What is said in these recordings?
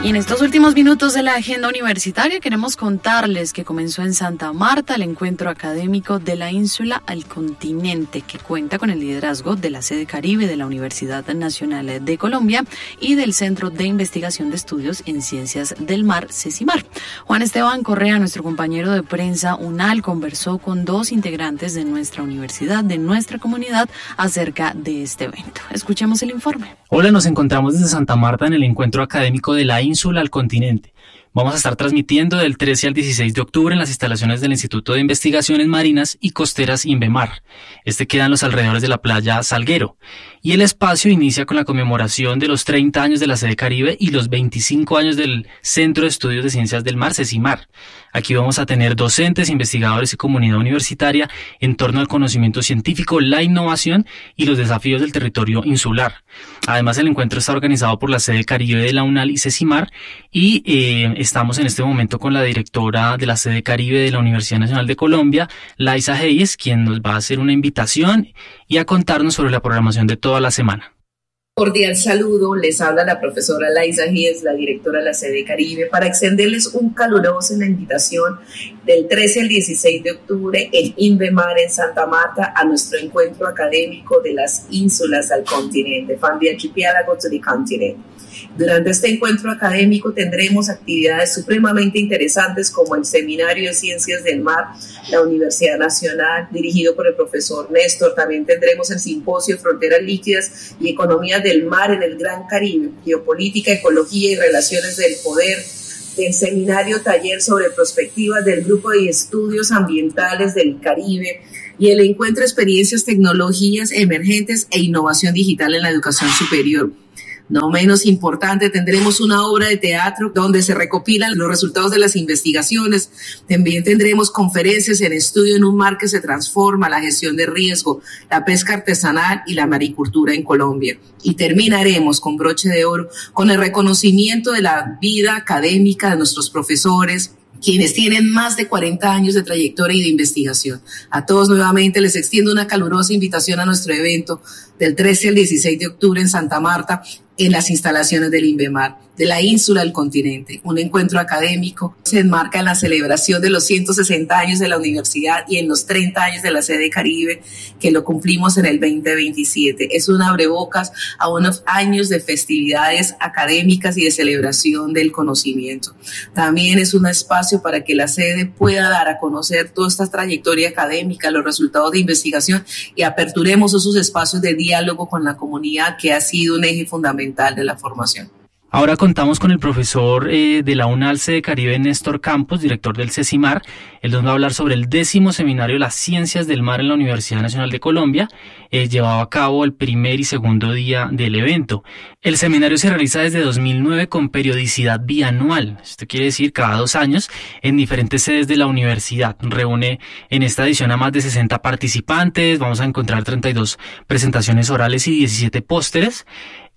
Y en estos últimos minutos de la agenda universitaria queremos contarles que comenzó en Santa Marta el encuentro académico de la ínsula al continente, que cuenta con el liderazgo de la sede Caribe de la Universidad Nacional de Colombia y del Centro de Investigación de Estudios en Ciencias del Mar, CECIMAR. Juan Esteban Correa, nuestro compañero de prensa UNAL, conversó con dos integrantes de nuestra universidad, de nuestra comunidad, acerca de este evento. Escuchemos el informe. Hola, nos encontramos desde Santa Marta en el encuentro académico de la ínsula al continente. Vamos a estar transmitiendo del 13 al 16 de octubre en las instalaciones del Instituto de Investigaciones Marinas y Costeras INVEMAR. Este queda en los alrededores de la playa Salguero. Y el espacio inicia con la conmemoración de los 30 años de la sede Caribe y los 25 años del Centro de Estudios de Ciencias del Mar, CECIMAR. Aquí vamos a tener docentes, investigadores y comunidad universitaria en torno al conocimiento científico, la innovación y los desafíos del territorio insular. Además, el encuentro está organizado por la sede Caribe de la UNAL y CECIMAR y estamos en este momento con la directora de la sede Caribe de la Universidad Nacional de Colombia, Laisa Hayes, quien nos va a hacer una invitación y a contarnos sobre la programación de toda la semana. Cordial saludo, les habla la profesora Laisa Hayes, la directora de la sede Caribe, para extenderles un caluroso la invitación del 13 al 16 de octubre en INVEMAR en Santa Marta a nuestro encuentro académico de las ínsulas al continente, from the archipelago to the continent. Durante este encuentro académico tendremos actividades supremamente interesantes como el Seminario de Ciencias del Mar, la Universidad Nacional, dirigido por el profesor Néstor. También tendremos el Simposio Fronteras Líquidas y Economías del Mar en el Gran Caribe, Geopolítica, Ecología y Relaciones del Poder, el Seminario Taller sobre Perspectivas del Grupo de Estudios Ambientales del Caribe y el Encuentro Experiencias, Tecnologías Emergentes e Innovación Digital en la Educación Superior. No menos importante, tendremos una obra de teatro donde se recopilan los resultados de las investigaciones. También tendremos conferencias en estudio en un mar que se transforma, la gestión de riesgo, la pesca artesanal y la maricultura en Colombia. Y terminaremos con broche de oro con el reconocimiento de la vida académica de nuestros profesores, quienes tienen más de 40 años de trayectoria y de investigación. A todos nuevamente les extiendo una calurosa invitación a nuestro evento del 13 al 16 de octubre en Santa Marta, en las instalaciones del INVEMAR, de la ínsula al continente. Un encuentro académico se enmarca en la celebración de los 160 años de la universidad y en los 30 años de la sede Caribe, que lo cumplimos en el 2027. Es un abrebocas a unos años de festividades académicas y de celebración del conocimiento. También es un espacio para que la sede pueda dar a conocer toda esta trayectoria académica, los resultados de investigación y aperturemos esos espacios de diálogo con la comunidad, que ha sido un eje fundamental de la formación. Ahora contamos con el profesor de la UNAL Sede Caribe, Néstor Campos, director del CECIMAR. Él nos va a hablar sobre el 10º seminario de las Ciencias del Mar en la Universidad Nacional de Colombia, llevado a cabo el primer y segundo día del evento. El seminario se realiza desde 2009 con periodicidad bianual, esto quiere decir cada 2 años, en diferentes sedes de la universidad. Reúne en esta edición a más de 60 participantes, vamos a encontrar 32 presentaciones orales y 17 pósteres.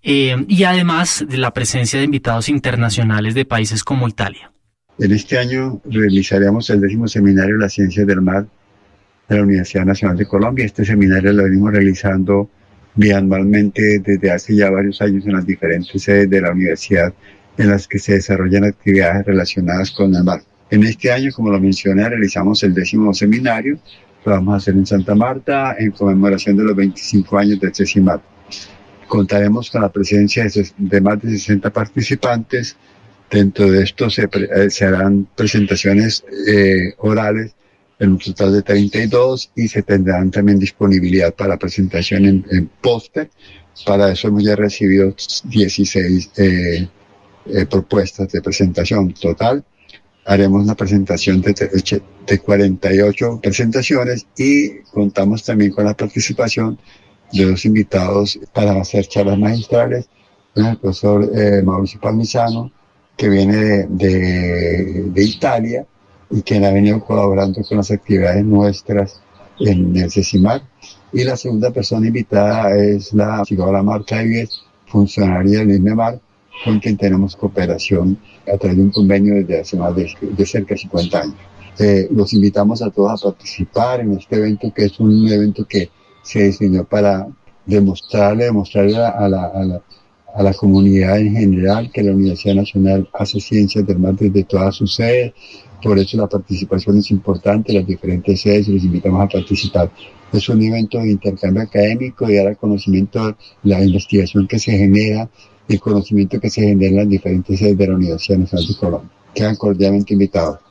Y además de la presencia de invitados internacionales de países como Italia. En este año realizaremos el 10º seminario de las Ciencias del Mar de la Universidad Nacional de Colombia. Este seminario lo venimos realizando bianualmente desde hace ya varios años en las diferentes sedes de la universidad en las que se desarrollan actividades relacionadas con el mar. En este año, como lo mencioné, realizamos el 10º seminario. Lo vamos a hacer en Santa Marta en conmemoración de los 25 años del CECIMAR. Contaremos con la presencia de más de 60 participantes. Dentro de esto se harán presentaciones orales en un total de 32 y se tendrán también disponibilidad para presentación en póster. Para eso hemos ya recibido 16 propuestas de presentación total. Haremos una presentación de 48 presentaciones y contamos también con la participación de 2 invitados para hacer charlas magistrales. El profesor Mauricio Palmisano, que viene de Italia y quien ha venido colaborando con las actividades nuestras en el CECIMAR. Y la segunda persona invitada es la psicóloga Marta Ives, funcionaria del INVEMAR, con quien tenemos cooperación a través de un convenio desde hace más de cerca de 50 años. Los invitamos a todos a participar en este evento, que es un evento que se diseñó para demostrarle a a la comunidad en general que la Universidad Nacional hace ciencias del mar desde todas sus sedes. Por eso la participación es importante, las diferentes sedes, y los invitamos a participar. Es un evento de intercambio académico y dar a conocimiento la investigación que se genera, el conocimiento que se genera en las diferentes sedes de la Universidad Nacional de Colombia. Quedan cordialmente invitados.